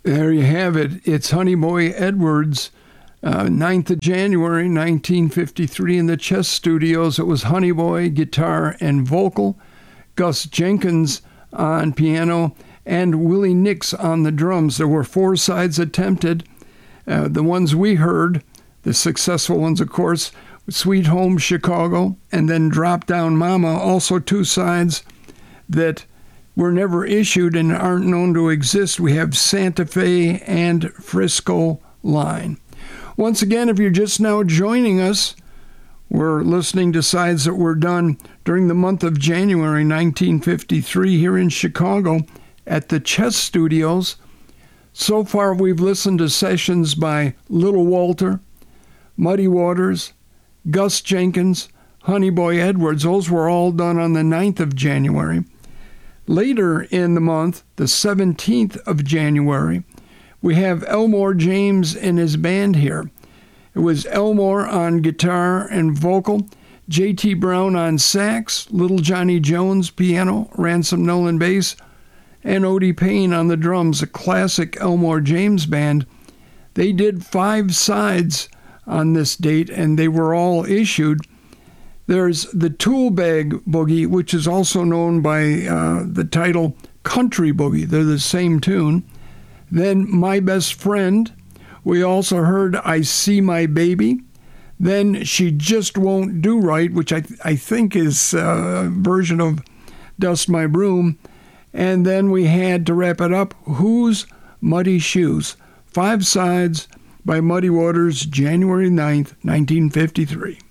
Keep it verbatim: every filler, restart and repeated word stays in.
There you have it. It's Honey Boy Edwards, uh, ninth of January, nineteen fifty-three, in the Chess Studios. It was Honey Boy, guitar and vocal, Gus Jenkins on piano, and Willie Nix on the drums. There were four sides attempted. Uh, the ones we heard, the successful ones, of course, Sweet Home Chicago, and then Drop Down Mama, also two sides that were never issued and aren't known to exist. We have Santa Fe and Frisco Line. Once again, if you're just now joining us, we're listening to sides that were done during the month of January nineteen fifty-three here in Chicago at the Chess Studios. So far, we've listened to sessions by Little Walter, Muddy Waters, Gus Jenkins, Honey Boy Edwards. Those were all done on the ninth of January. Later in the month, the seventeenth of January, we have Elmore James and his band here. It was Elmore on guitar and vocal, J T Brown on sax, Little Johnny Jones piano, Ransom Nolan bass, and Odie Payne on the drums, a classic Elmore James band. They did five sides on this date, and they were all issued. There's the Tool Bag Boogie, which is also known by uh, the title Country Boogie. They're the same tune. Then My Best Friend. We also heard I See My Baby. Then She Just Won't Do Right, which I, th- I think is a version of Dust My Broom. And then we had, to wrap it up, Who's Muddy Shoes? Five sides by Muddy Waters, January ninth, nineteen fifty-three.